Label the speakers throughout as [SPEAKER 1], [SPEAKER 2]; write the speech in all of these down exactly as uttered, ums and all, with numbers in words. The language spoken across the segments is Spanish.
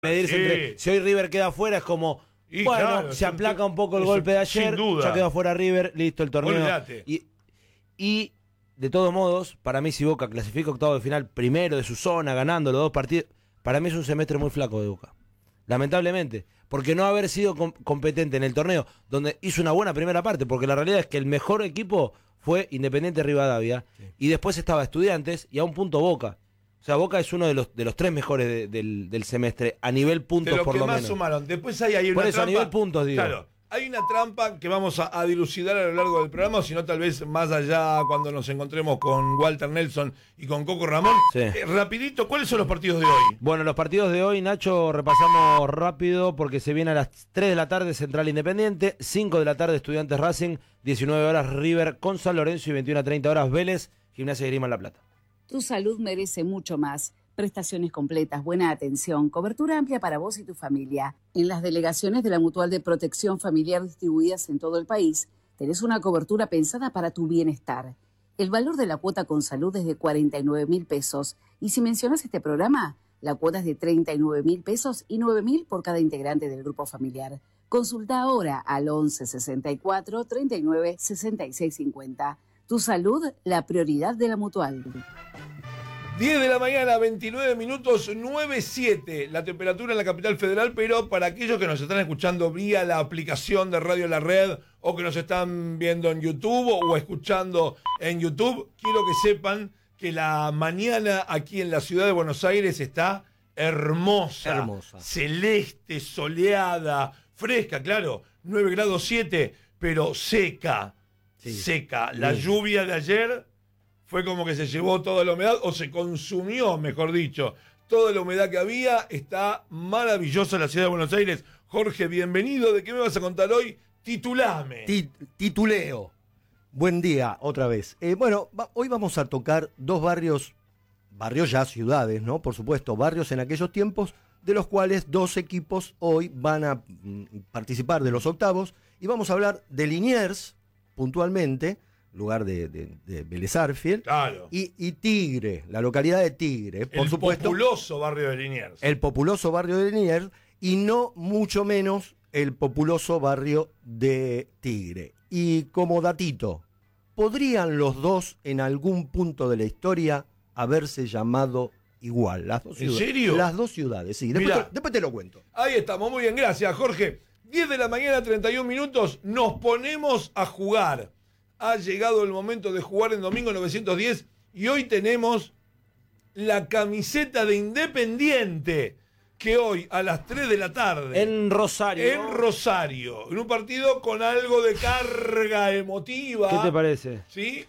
[SPEAKER 1] medirse
[SPEAKER 2] sí.
[SPEAKER 1] entre. Si hoy River queda afuera, es como.
[SPEAKER 2] Y
[SPEAKER 1] bueno,
[SPEAKER 2] claro,
[SPEAKER 1] se aplaca un poco el
[SPEAKER 2] eso,
[SPEAKER 1] golpe de ayer.
[SPEAKER 2] sin duda.
[SPEAKER 1] Ya quedó afuera River, listo el torneo.
[SPEAKER 2] Olvídate.
[SPEAKER 1] Y, y de todos modos, para mí, si Boca clasifica octavo de final primero de su zona, ganando los dos partidos, para mí es un semestre muy flaco de Boca. Lamentablemente. Porque no haber sido com- competente en el torneo, donde hizo una buena primera parte, porque la realidad es que el mejor equipo fue Independiente Rivadavia, sí. Y después estaba Estudiantes y a un punto Boca. O sea, Boca es uno de los de los tres mejores de, del, del semestre, a nivel puntos
[SPEAKER 2] de lo
[SPEAKER 1] por
[SPEAKER 2] que
[SPEAKER 1] lo
[SPEAKER 2] más
[SPEAKER 1] menos.
[SPEAKER 2] Sumaron. Después hay, hay una
[SPEAKER 1] por eso,
[SPEAKER 2] trampa.
[SPEAKER 1] a nivel puntos, digo.
[SPEAKER 2] Claro, hay una trampa que vamos a, a dilucidar a lo largo del programa, o si no, tal vez más allá cuando nos encontremos con Walter Nelson y con Coco Ramón.
[SPEAKER 1] Sí.
[SPEAKER 2] Eh, rapidito, ¿cuáles son los partidos de hoy?
[SPEAKER 1] Bueno, los partidos de hoy, Nacho, repasamos rápido porque se viene a las tres de la tarde Central Independiente, cinco de la tarde Estudiantes Racing, diecinueve horas River con San Lorenzo y veintiuna a treinta horas Vélez, Gimnasia de Grima en La Plata.
[SPEAKER 3] Tu salud merece mucho más. Prestaciones completas, buena atención, cobertura amplia para vos y tu familia. En las delegaciones de la Mutual de Protección Familiar distribuidas en todo el país, tenés una cobertura pensada para tu bienestar. El valor de la cuota con salud es de cuarenta y nueve mil pesos. Y si mencionas este programa, la cuota es de treinta y nueve mil pesos y nueve mil por cada integrante del grupo familiar. Consulta ahora al once sesenta y cuatro treinta y nueve sesenta y seis cincuenta. Tu salud, la prioridad de la Mutual.
[SPEAKER 2] diez de la mañana, veintinueve minutos, nueve siete la temperatura en la capital federal, pero para aquellos que nos están escuchando vía la aplicación de Radio La Red o que nos están viendo en YouTube o escuchando en YouTube, quiero que sepan que la mañana aquí en la ciudad de Buenos Aires está hermosa,
[SPEAKER 1] hermosa.
[SPEAKER 2] Celeste, soleada, fresca, claro, nueve grados siete, pero seca, sí. seca. La Bien. lluvia de ayer fue como que se llevó toda la humedad, o se consumió, mejor dicho, toda la humedad que había. Está maravillosa la ciudad de Buenos Aires. Jorge, bienvenido. ¿De qué me vas a contar hoy? Titulame.
[SPEAKER 4] Tit- tituleo. Buen día, otra vez. Eh, bueno, va, hoy vamos a tocar dos barrios, barrios ya ciudades, ¿no? Por supuesto, barrios en aquellos tiempos, de los cuales dos equipos hoy van a mm, participar de los octavos. Y vamos a hablar de Liniers, puntualmente, lugar de, de, de Vélez Sarsfield,
[SPEAKER 2] claro.
[SPEAKER 4] y, y Tigre, la localidad de Tigre, por
[SPEAKER 2] el
[SPEAKER 4] supuesto.
[SPEAKER 2] El populoso barrio de Liniers.
[SPEAKER 4] El populoso barrio de Liniers, y no mucho menos el populoso barrio de Tigre. Y como datito, ¿podrían los dos en algún punto de la historia haberse llamado igual? Las dos
[SPEAKER 2] ¿En
[SPEAKER 4] ciudades,
[SPEAKER 2] serio?
[SPEAKER 4] Las dos ciudades, sí. Después te, después te lo cuento.
[SPEAKER 2] Ahí estamos, muy bien, gracias, Jorge. diez de la mañana, treinta y un minutos, nos ponemos a jugar. Ha llegado el momento de jugar en Domingo novecientos diez y hoy tenemos la camiseta de Independiente, que hoy a las tres de la tarde...
[SPEAKER 1] En Rosario.
[SPEAKER 2] En Rosario, en un partido con algo de carga emotiva.
[SPEAKER 1] ¿Qué te parece?
[SPEAKER 2] ¿Sí?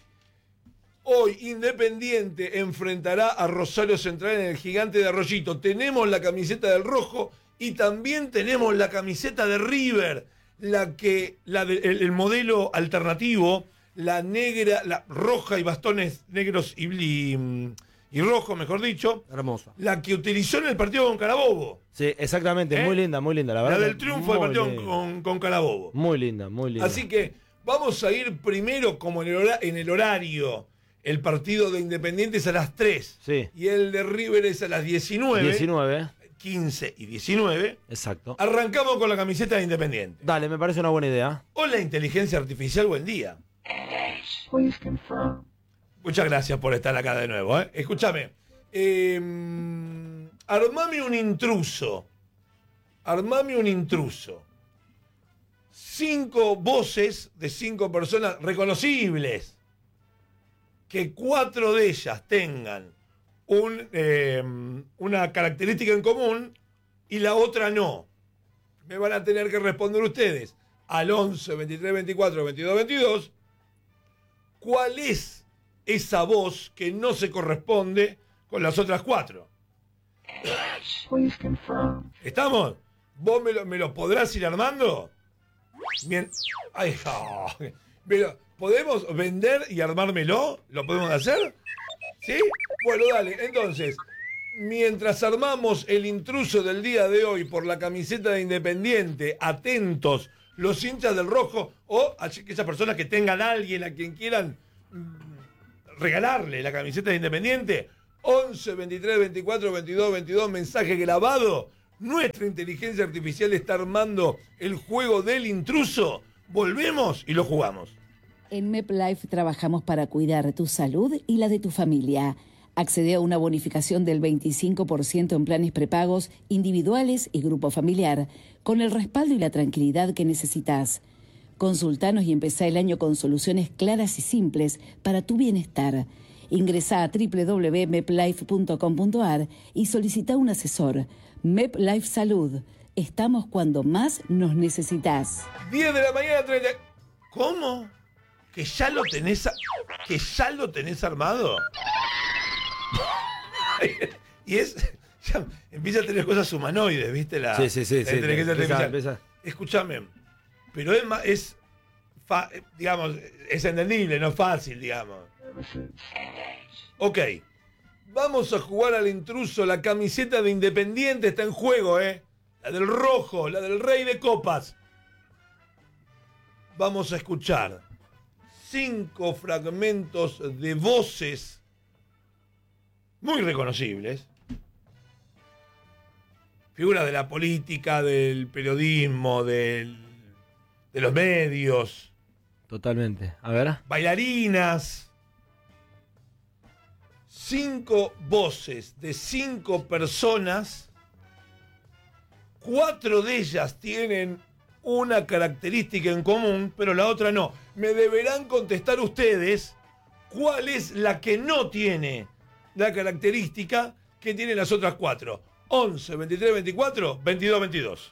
[SPEAKER 2] Hoy Independiente enfrentará a Rosario Central en el Gigante de Arroyito. Tenemos la camiseta del rojo y también tenemos la camiseta de River, la que la de, el, el modelo alternativo, la negra, la roja y bastones negros y, y, y rojo, mejor dicho.
[SPEAKER 4] Hermosa.
[SPEAKER 2] La que utilizó en el partido con Carabobo.
[SPEAKER 1] Sí, exactamente,
[SPEAKER 2] ¿Eh?
[SPEAKER 1] muy linda, muy linda, la verdad.
[SPEAKER 2] La del triunfo del partido con, con Carabobo.
[SPEAKER 1] Muy linda, muy linda.
[SPEAKER 2] Así que vamos a ir primero, como en el, hora, en el horario, el partido de Independiente es a las tres.
[SPEAKER 1] Sí.
[SPEAKER 2] Y el de River es a las diecinueve.
[SPEAKER 1] diecinueve.
[SPEAKER 2] quince y diecinueve.
[SPEAKER 1] Exacto.
[SPEAKER 2] Arrancamos con la camiseta de Independiente.
[SPEAKER 1] Dale, me parece una buena idea.
[SPEAKER 2] Hola, inteligencia artificial, buen día. Muchas gracias por estar acá de nuevo. ¿eh? Escúchame. Eh, armame un intruso. Armame un intruso. Cinco voces de cinco personas reconocibles. Que cuatro de ellas tengan un, eh, una característica en común y la otra no. Me van a tener que responder ustedes al once, veintitrés, veinticuatro, veintidós, veintidós. ¿Cuál es esa voz que no se corresponde con las otras cuatro? ¿Estamos? ¿Vos me lo, me lo podrás ir armando? Bien. Ay, oh. Pero, ¿podemos vender y armármelo? ¿Lo podemos hacer? ¿Sí? Bueno, dale. Entonces, mientras armamos el intruso del día de hoy por la camiseta de Independiente, atentos los hinchas del rojo o aquellas personas que tengan a alguien a quien quieran regalarle la camiseta de Independiente, once, veintitrés, veinticuatro, veintidós, veintidós, mensaje grabado, nuestra inteligencia artificial está armando el juego del intruso. Volvemos y lo jugamos.
[SPEAKER 3] En MepLife trabajamos para cuidar tu salud y la de tu familia. Accede a una bonificación del veinticinco por ciento en planes prepagos individuales y grupo familiar, con el respaldo y la tranquilidad que necesitas. Consultanos y empezá el año con soluciones claras y simples para tu bienestar. Ingresá a doble u doble u doble u punto meplife punto com punto a r y solicita un asesor. MepLife Salud. Estamos cuando más nos necesitas.
[SPEAKER 2] diez de la mañana, treinta. ¿Cómo? ¿Que ya lo tenés, a... ¿Que ya lo tenés armado? Y es... Ya empieza a tener cosas humanoides, ¿viste? La,
[SPEAKER 1] sí, sí, sí.
[SPEAKER 2] la
[SPEAKER 1] sí
[SPEAKER 2] inteligencia
[SPEAKER 1] empieza,
[SPEAKER 2] artificial.
[SPEAKER 1] empieza.
[SPEAKER 2] Escúchame, pero es, más, es fa, digamos, es entendible, no fácil, digamos. Ok, vamos a jugar al intruso. La camiseta de Independiente está en juego, ¿eh? La del rojo, la del rey de copas. Vamos a escuchar cinco fragmentos de voces muy reconocibles. Figuras de la política, del periodismo, del, de los medios.
[SPEAKER 1] Totalmente. A ver.
[SPEAKER 2] Bailarinas. Cinco voces de cinco personas. Cuatro de ellas tienen una característica en común, pero la otra no. Me deberán contestar ustedes cuál es la que no tiene la característica que tienen las otras cuatro. once, veintitrés, veinticuatro, veintidós, veintidós.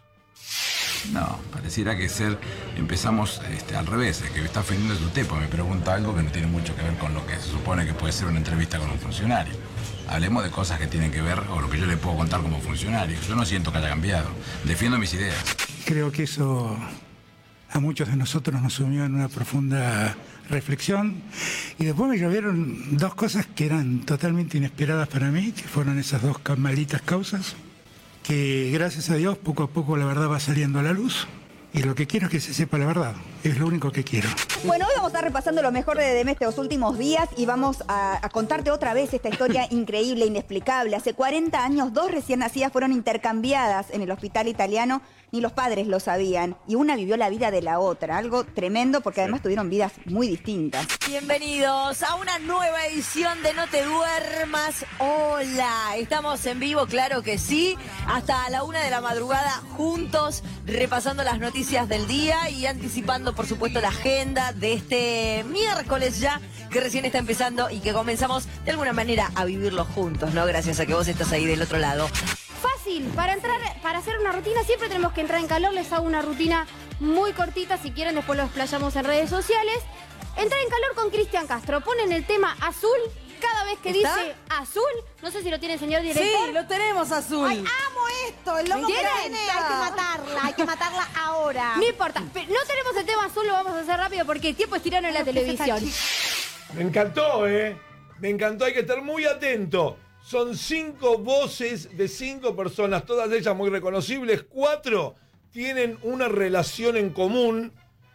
[SPEAKER 5] No, pareciera que ser, empezamos este, al revés, el que me está ofendiendo es usted, porque me pregunta algo que no tiene mucho que ver con lo que se supone que puede ser una entrevista con un funcionario. Hablemos de cosas que tienen que ver con lo que yo le puedo contar como funcionario. Yo no siento que haya cambiado, defiendo mis ideas.
[SPEAKER 6] Creo que eso a muchos de nosotros nos sumió en una profunda reflexión y después me llovieron dos cosas que eran totalmente inesperadas para mí, que fueron esas dos malditas causas, que gracias a Dios poco a poco la verdad va saliendo a la luz y lo que quiero es que se sepa la verdad, es lo único que quiero.
[SPEAKER 7] Bueno, hoy vamos a estar repasando lo mejor de Deme estos últimos días y vamos a, a contarte otra vez esta historia increíble, inexplicable. Hace cuarenta años, dos recién nacidas fueron intercambiadas en el hospital italiano, ni los padres lo sabían, y una vivió la vida de la otra, algo tremendo porque además tuvieron vidas muy distintas.
[SPEAKER 8] Bienvenidos a una nueva edición de No Te Duermas. Hola, estamos en vivo, claro que sí, hasta la una de la madrugada juntos, repasando las noticias del día y anticipando, por supuesto, la agenda de este miércoles ya, que recién está empezando y que comenzamos de alguna manera a vivirlo juntos, ¿no? Gracias a que vos estás ahí del otro lado.
[SPEAKER 9] Fácil, para entrar, para hacer una rutina siempre tenemos que entrar en calor. Les hago una rutina muy cortita, si quieren después lo explayamos en redes sociales. Entrar en calor con Cristian Castro, ponen el tema azul cada vez que
[SPEAKER 8] ¿Está?
[SPEAKER 9] dice azul. No sé si lo tiene el señor director.
[SPEAKER 8] Sí, lo tenemos azul.
[SPEAKER 10] Ay, amo esto, el loco que
[SPEAKER 9] ¿Quieren?
[SPEAKER 10] tiene, hay que matarla, hay que matarla ahora.
[SPEAKER 9] No importa, pero no tenemos el tema azul, lo vamos a hacer rápido porque el tiempo es tirano en la televisión.
[SPEAKER 2] Me encantó, ¿eh? Me encantó, hay que estar muy atento. Son cinco voces de cinco personas, todas ellas muy reconocibles. Cuatro tienen una relación en común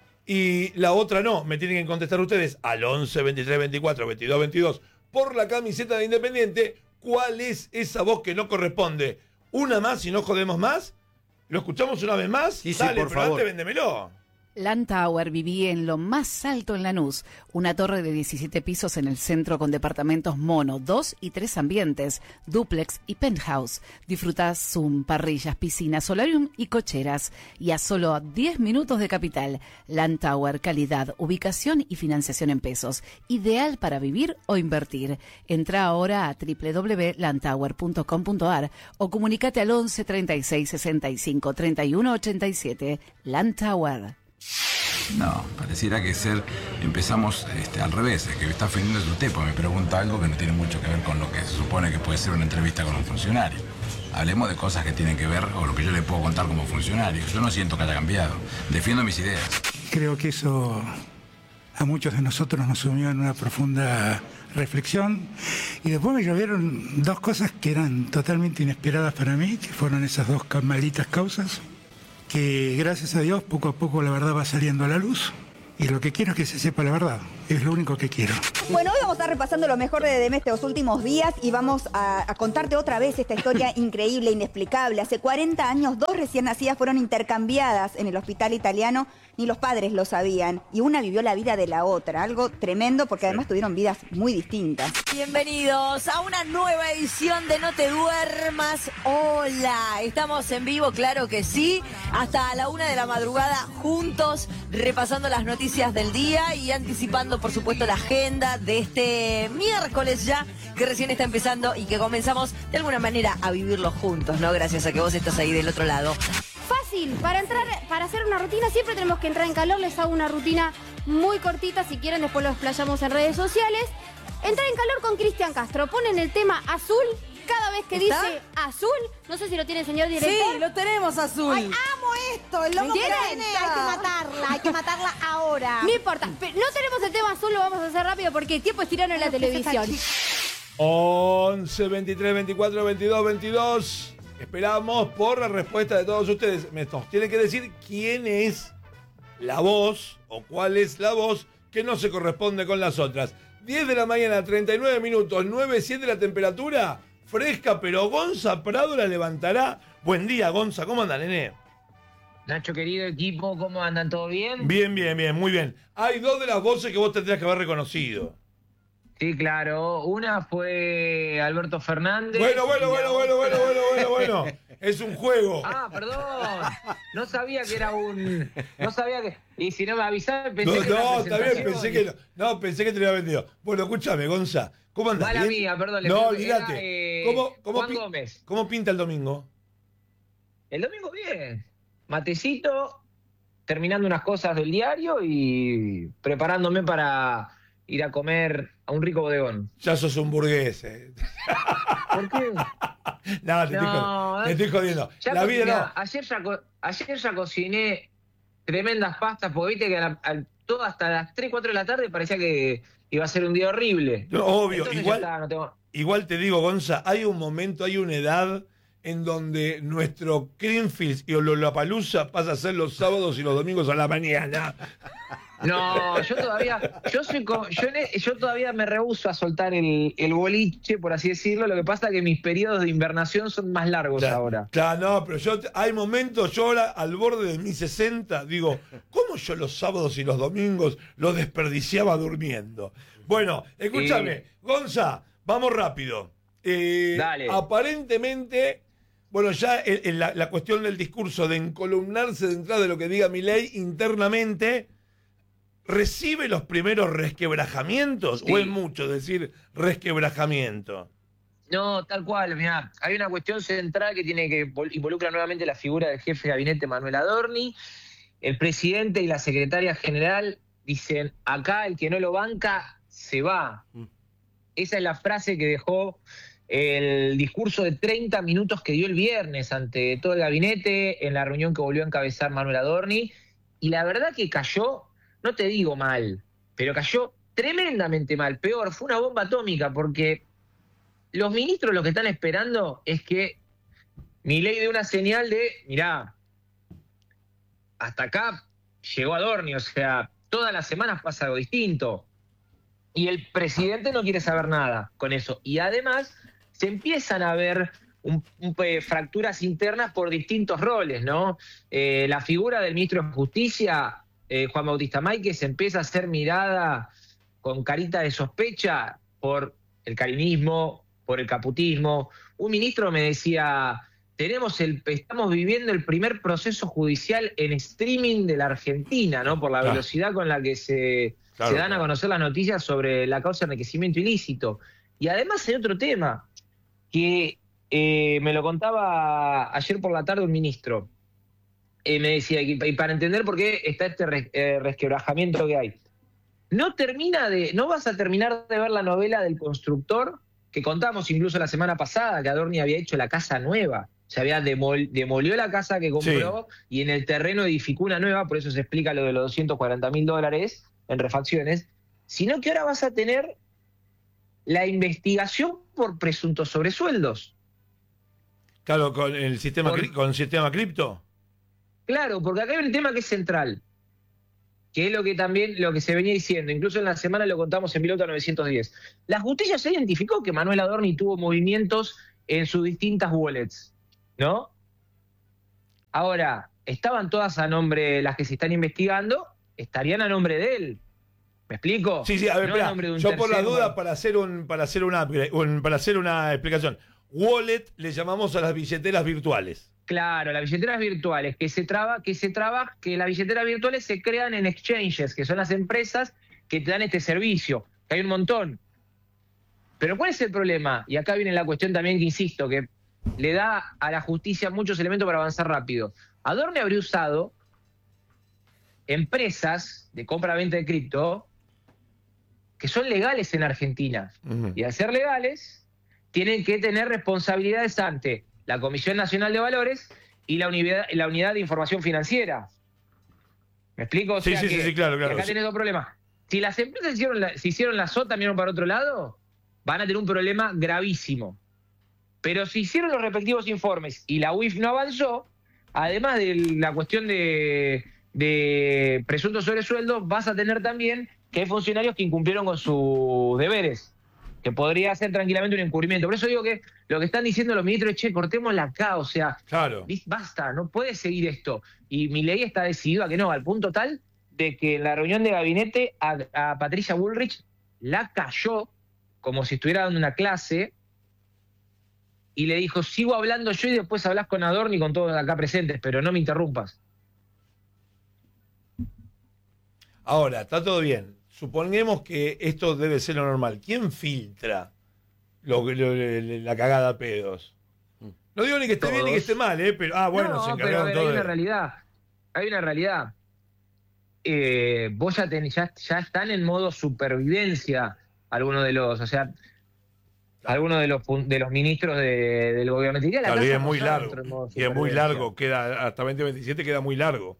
[SPEAKER 2] y la otra no. Me tienen que contestar ustedes al once, veintitrés, veinticuatro, veintidós, veintidós por la camiseta de Independiente. ¿Cuál es esa voz que no corresponde? Una más y no jodemos más. ¿Lo escuchamos una vez más?
[SPEAKER 1] Sí, sí,
[SPEAKER 2] Dale,
[SPEAKER 1] por
[SPEAKER 2] pero
[SPEAKER 1] favor.
[SPEAKER 2] antes véndemelo.
[SPEAKER 3] Landtower vivía en lo más alto en Lanús, una torre de diecisiete pisos en el centro con departamentos mono, dos y tres ambientes, dúplex y penthouse. Disfruta Zoom, parrillas, piscinas, solarium y cocheras. Y a solo diez minutos de Capital. Landtower, calidad, ubicación y financiación en pesos. Ideal para vivir o invertir. Entra ahora a doble u doble u doble u punto landtower punto com punto a r o comunícate al once, treinta y seis, sesenta y cinco, treinta y uno, ochenta y siete. Landtower.
[SPEAKER 5] No, pareciera que ser, empezamos este, al revés, el que me está ofendiendo es usted, porque me pregunta algo que no tiene mucho que ver con lo que se supone que puede ser una entrevista con un funcionario. Hablemos de cosas que tienen que ver con lo que yo le puedo contar como funcionario. Yo no siento que haya cambiado, defiendo mis ideas.
[SPEAKER 6] Creo que eso a muchos de nosotros nos sumió en una profunda reflexión y después me llovieron dos cosas que eran totalmente inesperadas para mí, que fueron esas dos malditas causas, que gracias a Dios poco a poco la verdad va saliendo a la luz Y lo que quiero es que se sepa la verdad. Es lo único que quiero.
[SPEAKER 7] Bueno, hoy vamos a estar repasando lo mejor de Demes de los últimos días y vamos a, a contarte otra vez esta historia increíble, inexplicable. Hace cuarenta años, dos recién nacidas fueron intercambiadas en el hospital italiano. Ni los padres lo sabían. Y una vivió la vida de la otra. Algo tremendo porque además tuvieron vidas muy distintas.
[SPEAKER 8] Bienvenidos a una nueva edición de No Te Duermas. Hola, estamos en vivo, claro que sí. Hasta la una de la madrugada juntos, repasando las noticias del día y anticipando, por supuesto, la agenda de este miércoles ya, que recién está empezando y que comenzamos de alguna manera a vivirlo juntos, ¿no? Gracias a que vos estás ahí del otro lado.
[SPEAKER 9] Fácil, para entrar, para hacer una rutina siempre tenemos que entrar en calor. Les hago una rutina muy cortita, si quieren después lo explayamos en redes sociales. Entrar en calor con Cristian Castro. Ponen el tema azul cada vez que
[SPEAKER 8] ¿Está?
[SPEAKER 9] dice azul. No sé si lo tiene el señor director.
[SPEAKER 8] Sí, lo tenemos azul.
[SPEAKER 10] Ay, amo esto. El lomo que
[SPEAKER 9] ¿Entienden?
[SPEAKER 10] viene, hay que matarla, hay que matarla ahora.
[SPEAKER 9] No importa, pero no tenemos el tema azul, lo vamos a hacer rápido porque el tiempo es tirano en la televisión.
[SPEAKER 2] once, veintitrés, veinticuatro, veintidós, veintidós. Esperamos por la respuesta de todos ustedes. Me nos tienen que decir quién es la voz o cuál es la voz que no se corresponde con las otras. diez de la mañana, treinta y nueve minutos, nueve siete la temperatura, fresca, pero Gonza Prado la levantará. Buen día, Gonza, ¿cómo andan, nene?
[SPEAKER 11] Nacho, querido equipo, ¿cómo andan? ¿Todo bien?
[SPEAKER 2] Bien, bien, bien, muy bien. Hay dos de las voces que vos tendrías que haber reconocido.
[SPEAKER 11] Sí, claro. Una fue Alberto Fernández.
[SPEAKER 2] Bueno, bueno, bueno, bueno, bueno, bueno, bueno, bueno. Es un juego.
[SPEAKER 11] Ah, perdón. No sabía que era un... No sabía que... Y si no me avisaba, pensé
[SPEAKER 2] No,
[SPEAKER 11] que era
[SPEAKER 2] no,
[SPEAKER 11] una
[SPEAKER 2] está bien,
[SPEAKER 11] presentación.
[SPEAKER 2] pensé que no. No, pensé que te lo había vendido. Bueno, escúchame, Gonza. ¿Cómo andás?
[SPEAKER 11] Mala
[SPEAKER 2] ¿Bien?
[SPEAKER 11] mía, perdón. le
[SPEAKER 2] No,
[SPEAKER 11] pido-
[SPEAKER 2] olvídate.
[SPEAKER 11] era, eh,
[SPEAKER 2] ¿Cómo, cómo,
[SPEAKER 11] Juan
[SPEAKER 2] pi-
[SPEAKER 11] Gómez.
[SPEAKER 2] ¿Cómo pinta el domingo?
[SPEAKER 11] El domingo bien. Matecito, terminando unas cosas del diario y preparándome para ir a comer a un rico bodegón.
[SPEAKER 2] Ya sos un burgués, eh.
[SPEAKER 11] ¿Por qué?
[SPEAKER 2] No, te, estoy,
[SPEAKER 11] No,
[SPEAKER 2] jod- te estoy jodiendo.
[SPEAKER 11] Ya
[SPEAKER 2] La vida
[SPEAKER 11] cociné-
[SPEAKER 2] no.
[SPEAKER 11] ayer, ya, co- ayer ya cociné tremendas pastas, porque viste que a la- al- todo hasta las tres, cuatro de la tarde parecía que iba a ser un día horrible.
[SPEAKER 2] No, obvio,
[SPEAKER 11] Entonces ya
[SPEAKER 2] igual,
[SPEAKER 11] está, no tengo-
[SPEAKER 2] igual te digo, Gonza, hay un momento, hay una edad en donde nuestro Greenfields y Lollapalooza pasa a ser los sábados y los domingos a la mañana.
[SPEAKER 11] No, yo todavía, yo soy co- yo, en e- yo todavía me rehúso a soltar el, el boliche, por así decirlo. Lo que pasa es que mis periodos de invernación son más largos
[SPEAKER 2] Claro,
[SPEAKER 11] ahora.
[SPEAKER 2] Claro, no, pero yo hay momentos, yo ahora al borde de mis sesenta, digo, ¿cómo yo los sábados y los domingos los desperdiciaba durmiendo? Bueno, escúchame,
[SPEAKER 11] Eh.
[SPEAKER 2] Gonza, vamos rápido. Eh,
[SPEAKER 11] Dale.
[SPEAKER 2] Aparentemente, bueno, ya en, en la, la cuestión del discurso de encolumnarse detrás de lo que diga Milei internamente, ¿recibe los primeros resquebrajamientos?
[SPEAKER 11] Sí.
[SPEAKER 2] ¿O es mucho decir resquebrajamiento?
[SPEAKER 11] No, tal cual, mirá, hay una cuestión central que tiene que vol- involucra nuevamente la figura del jefe de gabinete Manuel Adorni. El presidente y la secretaria general dicen, acá el que no lo banca se va. Esa es la frase que dejó el discurso de treinta minutos que dio el viernes ante todo el gabinete en la reunión que volvió a encabezar Manuel Adorni. Y la verdad que cayó, no te digo mal, pero cayó tremendamente mal. Peor, fue una bomba atómica porque los ministros lo que están esperando es que Milei dé una señal de, mirá, hasta acá llegó Adorni, o sea, todas las semanas pasa algo distinto. Y el presidente no quiere saber nada con eso. Y además se empiezan a ver un, un, eh, fracturas internas por distintos roles, ¿no? Eh, la figura del ministro de Justicia, eh, Juan Bautista Máiquez, empieza a ser mirada con carita de sospecha por el carinismo, por el caputismo. Un ministro me decía, tenemos el, estamos viviendo el primer proceso judicial en streaming de la Argentina, ¿no? Por la
[SPEAKER 2] Claro.
[SPEAKER 11] velocidad con la que se,
[SPEAKER 2] Claro,
[SPEAKER 11] se dan a
[SPEAKER 2] claro.
[SPEAKER 11] conocer las noticias sobre la causa de enriquecimiento ilícito. Y además hay otro tema, que eh, me lo contaba ayer por la tarde un ministro. Eh, me decía, y y para entender por qué está este res- eh, resquebrajamiento que hay. No termina de, no vas a terminar de ver la novela del constructor, que contamos incluso la semana pasada, que Adorni había hecho la casa nueva. Se había demol, demolió la casa que compró y en el terreno edificó una nueva, por eso se explica lo de los doscientos cuarenta mil dólares en refacciones, sino que ahora vas a tener la investigación por presuntos sobresueldos.
[SPEAKER 2] Claro, con el sistema,
[SPEAKER 11] Por-
[SPEAKER 2] cri- con el sistema cripto.
[SPEAKER 11] Claro, porque acá hay un tema que es central. que es lo que también lo que se venía diciendo, incluso en la semana lo contamos en Piloto novecientos diez. La justicia ya identificó que Manuel Adorni tuvo movimientos en sus distintas wallets, ¿no? Ahora, estaban todas a nombre, las que se están investigando, estarían a nombre de él. ¿Me explico?
[SPEAKER 2] Sí, sí, a ver,
[SPEAKER 11] No a
[SPEAKER 2] espera.
[SPEAKER 11] nombre de un
[SPEAKER 2] Yo por la
[SPEAKER 11] tercero.
[SPEAKER 2] duda, para hacer un, para hacer una, un- para hacer una explicación. Wallet le llamamos a las billeteras virtuales.
[SPEAKER 11] Claro, las billeteras virtuales, que se traba, que se traba, que las billeteras virtuales se crean en exchanges, que son las empresas que te dan este servicio, que hay un montón. Pero ¿cuál es el problema? Y acá viene la cuestión también que insisto, que le da a la justicia muchos elementos para avanzar rápido. Adorni habría usado empresas de compra-venta de cripto que son legales en Argentina.
[SPEAKER 2] Ujú.
[SPEAKER 11] Y al ser legales, tienen que tener responsabilidades ante la Comisión Nacional de Valores y la Unidad, la unidad de Información Financiera. ¿Me explico? O
[SPEAKER 2] Sí,
[SPEAKER 11] sea
[SPEAKER 2] sí,
[SPEAKER 11] que-
[SPEAKER 2] sí, sí, claro,
[SPEAKER 11] que
[SPEAKER 2] claro.
[SPEAKER 11] acá
[SPEAKER 2] Sí.
[SPEAKER 11] tenés dos problemas. Si las empresas hicieron la, si hicieron la SOTA, miraron para otro lado, van a tener un problema gravísimo. Pero si hicieron los respectivos informes y la U I F no avanzó, además de la cuestión de, de presuntos sobresueldos, vas a tener también que hay funcionarios que incumplieron con sus deberes, que podría ser tranquilamente un encubrimiento. Por eso digo que lo que están diciendo los ministros es, che, cortémosla acá, o sea,
[SPEAKER 2] Claro.
[SPEAKER 11] ¿vis? Basta, no puede seguir esto. Y Milei está decidido a que no, al punto tal de que en la reunión de gabinete a, a Patricia Bullrich la cayó como si estuviera dando una clase y le dijo, sigo hablando yo y después hablas con Adorni y con todos acá presentes, pero no me interrumpas.
[SPEAKER 2] Ahora, está todo bien. Suponemos que esto debe ser lo normal. ¿Quién filtra lo, lo- lo- la cagada a pedos? No digo ni que esté bien ni que esté mal, ¿eh? Pero, ah, bueno,
[SPEAKER 11] no,
[SPEAKER 2] se
[SPEAKER 11] pero a
[SPEAKER 2] encargaron
[SPEAKER 11] ver,
[SPEAKER 2] todo
[SPEAKER 11] hay
[SPEAKER 2] de...
[SPEAKER 11] una realidad. Hay una realidad. Eh, vos ya, ten- ya, ya están en modo supervivencia algunos de los, o sea, algunos de los pun- de los ministros de- del gobierno. Te diría la
[SPEAKER 2] Claro, y
[SPEAKER 11] Casa
[SPEAKER 2] es muy
[SPEAKER 11] Rosada
[SPEAKER 2] largo.
[SPEAKER 11] entró en modo
[SPEAKER 2] Y es muy
[SPEAKER 11] supervivencia.
[SPEAKER 2] largo. Queda hasta veinte veintisiete queda muy largo.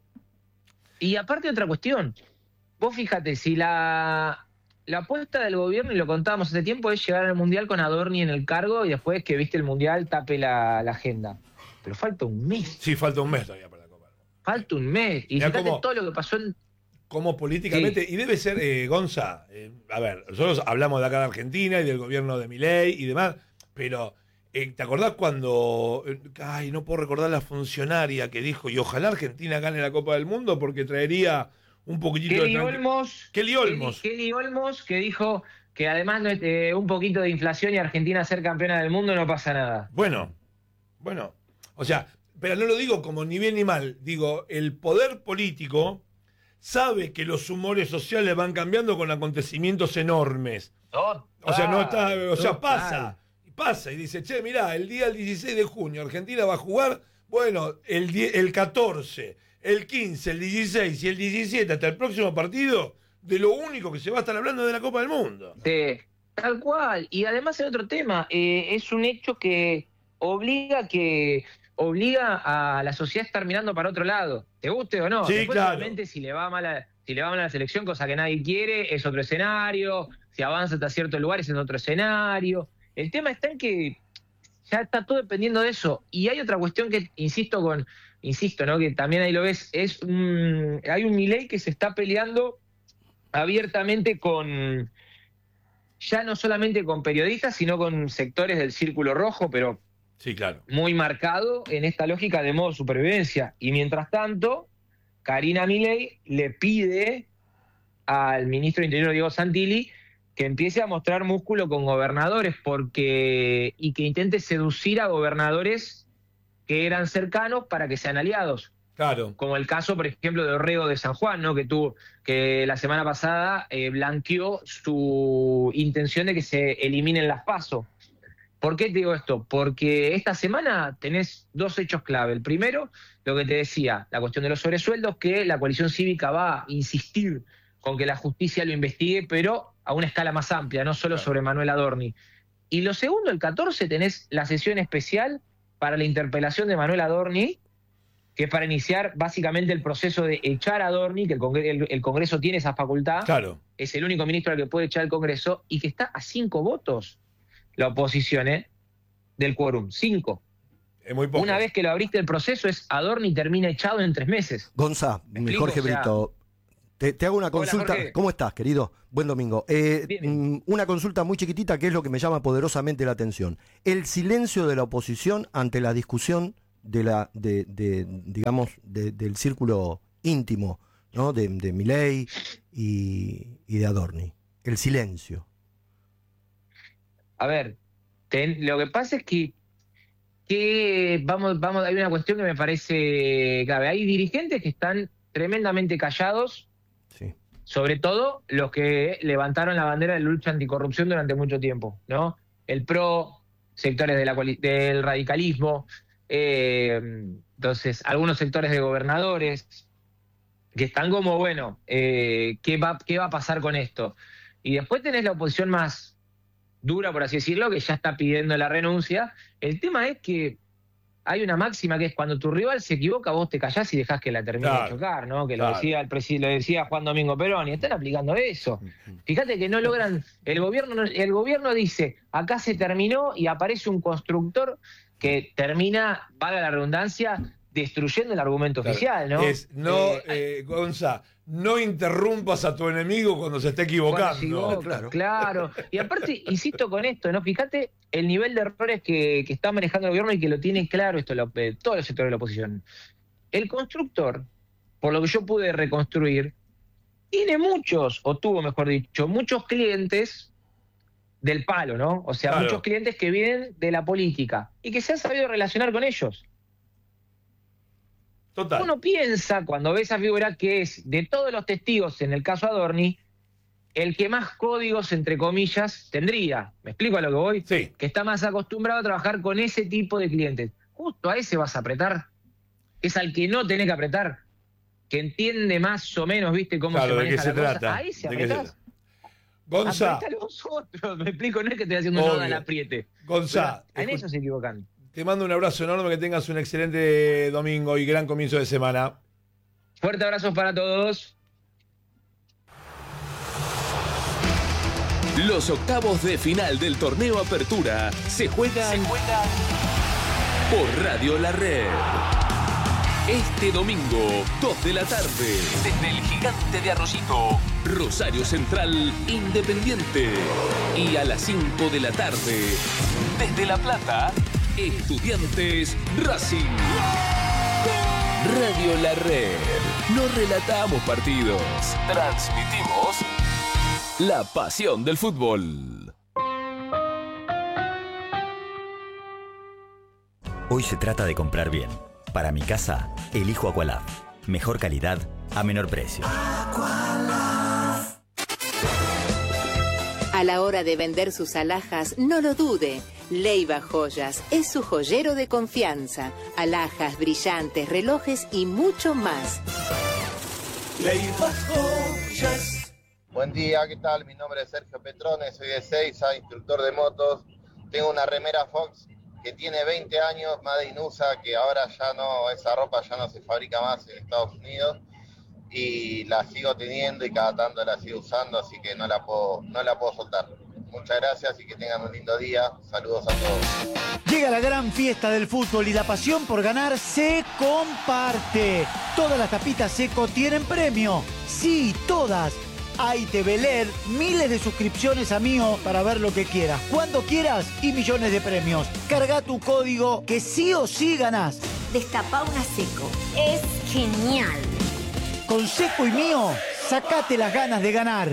[SPEAKER 11] Y aparte otra cuestión, vos fíjate, si la, la apuesta del gobierno, y lo contábamos hace tiempo, es llegar al Mundial con Adorni en el cargo y después que viste el Mundial tape la, la agenda. Pero falta un mes.
[SPEAKER 2] Sí, falta un mes todavía para la Copa.
[SPEAKER 11] Falta un mes. Y
[SPEAKER 2] Mirá
[SPEAKER 11] fíjate
[SPEAKER 2] cómo-
[SPEAKER 11] todo lo que pasó en...
[SPEAKER 2] Como políticamente, y debe ser, eh, Gonza, eh, a ver, nosotros hablamos de acá de Argentina y del gobierno de Milei y demás, pero eh, ¿te acordás cuando, eh, ay, no puedo recordar la funcionaria que dijo, y ojalá Argentina gane la Copa del Mundo porque traería un poquitito
[SPEAKER 11] Kelly
[SPEAKER 2] de... tranqui-
[SPEAKER 11] Olmos,
[SPEAKER 2] Kelly Olmos.
[SPEAKER 11] Kelly, Kelly Olmos, que dijo que además no, eh, un poquito de inflación y Argentina ser campeona del mundo no pasa nada.
[SPEAKER 2] Bueno, bueno, o sea, pero no lo digo como ni bien ni mal, digo, el poder político sabe que los humores sociales van cambiando con acontecimientos enormes. O sea, no está, o sea,
[SPEAKER 11] Total.
[SPEAKER 2] pasa, pasa y dice, che, mirá, el día del dieciséis de junio Argentina va a jugar, bueno, el, die- el catorce, el quince, el dieciséis y el diecisiete hasta el próximo partido, de lo único que se va a estar hablando es de la Copa del Mundo.
[SPEAKER 11] Sí, tal cual. Y además hay otro tema, eh, es un hecho que obliga que obliga a la sociedad a estar mirando para otro lado, te guste o no.
[SPEAKER 2] Sí,
[SPEAKER 11] Después,
[SPEAKER 2] claro.
[SPEAKER 11] obviamente, si le va mal a, si le va mal a la selección, cosa que nadie quiere, es otro escenario. Si avanza hasta ciertos lugares, es otro escenario. El tema está en que ya está todo dependiendo de eso. Y hay otra cuestión que, insisto, con insisto, ¿no? Que también ahí lo ves, es un, hay un Milei que se está peleando abiertamente con, ya no solamente con periodistas, sino con sectores del círculo rojo, pero
[SPEAKER 2] Sí, claro.
[SPEAKER 11] muy marcado en esta lógica de modo supervivencia. Y mientras tanto, Karina Milei le pide al ministro de Interior, Diego Santilli, que empiece a mostrar músculo con gobernadores porque y que intente seducir a gobernadores que eran cercanos para que sean aliados.
[SPEAKER 2] Claro.
[SPEAKER 11] Como el caso, por ejemplo, de Orrego de San Juan, ¿no? Que tuvo, que la semana pasada eh, blanqueó su intención de que se eliminen las PASO. ¿Por qué te digo esto? Porque esta semana tenés dos hechos clave. El primero, lo que te decía, la cuestión de los sobresueldos, que la coalición cívica va a insistir con que la justicia lo investigue, pero a una escala más amplia, no solo sobre Manuel Adorni. Y lo segundo, el catorce, tenés la sesión especial para la interpelación de Manuel Adorni, que es para iniciar básicamente el proceso de echar a Adorni, que el, Congreso, el, el Congreso tiene esa facultad,
[SPEAKER 2] Claro.
[SPEAKER 11] es el único ministro al que puede echar el Congreso, y que está a cinco votos la oposición, ¿eh? Del quórum, cinco.
[SPEAKER 2] Es muy poco.
[SPEAKER 11] Una vez que lo abriste el proceso, es Adorni termina echado en tres meses.
[SPEAKER 4] Gonza,
[SPEAKER 11] ¿Me explico?
[SPEAKER 4] Jorge
[SPEAKER 11] O sea,
[SPEAKER 4] Brito, Te, te hago una consulta.
[SPEAKER 11] Jorge.
[SPEAKER 4] ¿Cómo estás, querido? Buen domingo. Eh, mm, una consulta muy chiquitita que es lo que me llama poderosamente la atención. El silencio de la oposición ante la discusión de la, de, de, digamos, de, del círculo íntimo, ¿no? De, de Milei y, y de Adorni. El silencio.
[SPEAKER 11] A ver, ten- lo que pasa es que, que vamos, vamos, hay una cuestión que me parece grave. Hay dirigentes que están tremendamente callados,
[SPEAKER 4] Sí.
[SPEAKER 11] sobre todo los que levantaron la bandera de lucha anticorrupción durante mucho tiempo, ¿no? El PRO, sectores de la coali- del radicalismo, eh, entonces algunos sectores de gobernadores que están como, bueno, eh, ¿qué va, qué va a pasar con esto? Y después tenés la oposición más dura, por así decirlo, que ya está pidiendo la renuncia. El tema es que hay una máxima que es cuando tu rival se equivoca, vos te callás y dejás que la termine
[SPEAKER 2] Claro,
[SPEAKER 11] de chocar, ¿no? Que lo
[SPEAKER 2] claro.
[SPEAKER 11] decía el presi- lo decía Juan Domingo Perón, y están aplicando eso. Fíjate que no logran, el gobierno, no- el gobierno dice, acá se terminó, y aparece un constructor que termina, valga la redundancia, destruyendo el argumento
[SPEAKER 2] Claro.
[SPEAKER 11] oficial, ¿no?
[SPEAKER 2] Es, no,
[SPEAKER 11] Eh,
[SPEAKER 2] eh, Gonza, no interrumpas a tu enemigo cuando se esté
[SPEAKER 11] Cuando
[SPEAKER 2] equivocando.
[SPEAKER 11] se equivoca, claro. Y aparte, insisto con esto, ¿no? Fíjate el nivel de errores que, que está manejando el gobierno y que lo tiene claro esto, lo- eh, todos los sectores de la oposición. El constructor, por lo que yo pude reconstruir, tiene muchos, o tuvo, mejor dicho, muchos clientes del palo, ¿no? O sea,
[SPEAKER 2] Claro.
[SPEAKER 11] muchos clientes que vienen de la política y que se han sabido relacionar con ellos.
[SPEAKER 2] Total.
[SPEAKER 11] Uno piensa, cuando ve esa figura, que es, de todos los testigos, en el caso Adorni, el que más códigos, entre comillas, tendría. ¿Me explico a lo que voy?
[SPEAKER 2] Sí.
[SPEAKER 11] Que está más acostumbrado a trabajar con ese tipo de clientes. Justo a ese vas a apretar. Es al que no tenés que apretar. Que entiende más o menos, ¿viste? Cómo
[SPEAKER 2] Claro,
[SPEAKER 11] se
[SPEAKER 2] ¿de
[SPEAKER 11] maneja
[SPEAKER 2] qué se
[SPEAKER 11] la cosa.
[SPEAKER 2] trata?
[SPEAKER 11] A ese
[SPEAKER 2] ¿De qué se
[SPEAKER 11] apretás.
[SPEAKER 2] trata? Gonza,
[SPEAKER 11] Apretá a los otros. Me explico, no es que estoy haciendo nada al
[SPEAKER 2] Obvio.
[SPEAKER 11] apriete.
[SPEAKER 2] Gonza,
[SPEAKER 11] Pero en
[SPEAKER 2] escu-
[SPEAKER 11] eso se equivocan.
[SPEAKER 2] te mando un abrazo enorme, que tengas un excelente domingo y gran comienzo de semana.
[SPEAKER 11] Fuerte abrazos para todos.
[SPEAKER 12] Los octavos de final del torneo Apertura se juegan, por Radio La Red. Este domingo, dos de la tarde, desde el Gigante de Arroyito, Rosario Central, Independiente. Y a las cinco de la tarde, desde La Plata, Estudiantes Racing. Radio La Red. No relatamos partidos, transmitimos la pasión del fútbol.
[SPEAKER 13] Hoy se trata de comprar bien. Para mi casa, elijo Aqualab. Mejor calidad a menor precio.
[SPEAKER 14] A la hora de vender sus alhajas, no lo dude. Leiva Joyas es su joyero de confianza. Alhajas, brillantes, relojes y mucho más.
[SPEAKER 15] Leiva Joyas.
[SPEAKER 16] Buen día, ¿qué tal? Mi nombre es Sergio Petrone, soy de Seiza, instructor de motos. Tengo una remera Fox que tiene veinte años, Made in U S A, que ahora ya no, esa ropa ya no se fabrica más en Estados Unidos. Y la sigo teniendo y cada tanto la sigo usando, así que no la puedo, no la puedo soltar. Muchas gracias y que tengan un lindo día. Saludos a todos.
[SPEAKER 17] Llega la gran fiesta del fútbol y la pasión por ganar se comparte. Todas las tapitas Seco tienen premio. Sí, todas. Hay T V L E D, miles de suscripciones a Mío para ver lo que quieras, cuando quieras y millones de premios. Carga tu código que sí o sí ganás.
[SPEAKER 18] Destapá una Seco. Es genial.
[SPEAKER 17] Con Seco y Mío, sacate las ganas de ganar.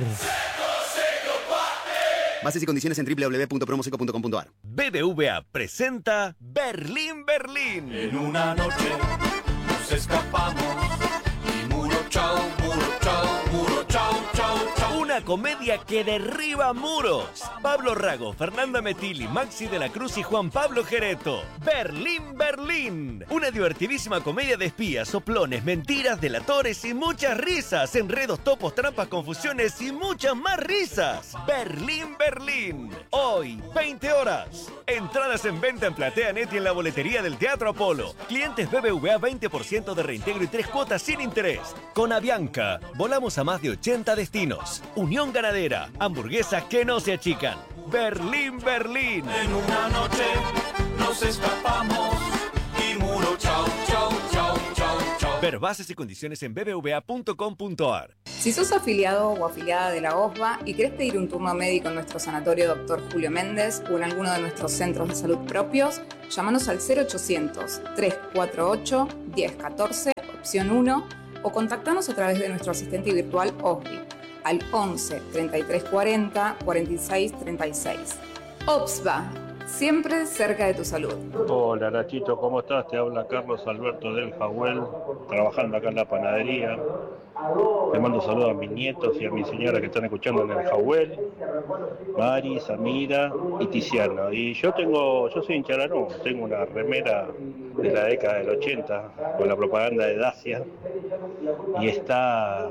[SPEAKER 19] Bases y condiciones en doble u doble u doble u punto promoseco punto com punto a r.
[SPEAKER 20] B B V A presenta Berlín, Berlín.
[SPEAKER 15] En una noche nos escapamos y muro chau, muro chau, muro chau, chau, chau.
[SPEAKER 20] Una comedia que derriba muros. Pablo Rago, Fernanda Metilli, Maxi de la Cruz y Juan Pablo Gereto. Berlín, Berlín. Una divertidísima comedia de espías, soplones, mentiras, delatores y muchas risas. Enredos, topos, trampas, confusiones y muchas más risas. Berlín, Berlín. Hoy, veinte horas. Entradas en venta en PlateaNet y en la boletería del Teatro Apolo. Clientes B B V A veinte por ciento de reintegro y tres cuotas sin interés. Con Avianca, volamos a más de ochenta destinos. Unión Ganadera, hamburguesas que no se achican. Berlín, Berlín.
[SPEAKER 15] En una noche nos escapamos y muro chau, chau, chau, chau, chau.
[SPEAKER 20] Ver bases y condiciones en b b v a punto com punto a r.
[SPEAKER 21] Si sos afiliado o afiliada de la O S B A y querés pedir un turno médico en nuestro sanatorio doctor Julio Méndez o en alguno de nuestros centros de salud propios, llámanos al cero ochocientos, trescientos cuarenta y ocho, diez catorce, opción uno, o contactanos a través de nuestro asistente virtual O S B I al once, treinta y tres cuarenta, cuarenta y seis treinta y seis. O S B A, siempre cerca de tu salud.
[SPEAKER 22] Hola Nachito, ¿cómo estás? Te habla Carlos Alberto del Jahuel, trabajando acá en la panadería. Le mando saludos a mis nietos y a mi señora que están escuchando en el Jahuel, Mari, Samira y Tiziano. Y yo tengo, yo soy hincharanú, tengo una remera de la década del ochenta con la propaganda de Dacia y está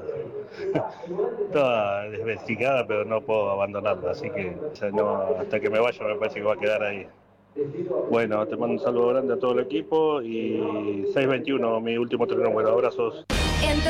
[SPEAKER 22] toda desvestigada, pero no puedo abandonarla, así que o sea, no, hasta que me vaya me parece que va a quedar ahí. Bueno, te mando un saludo grande a todo el equipo y seiscientos veintiuno, mi último tren, bueno, abrazos.
[SPEAKER 21] Entró